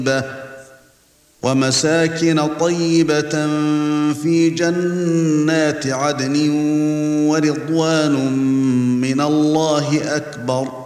ومساكن طيبة في جنات عدن ورضوان من الله أكبر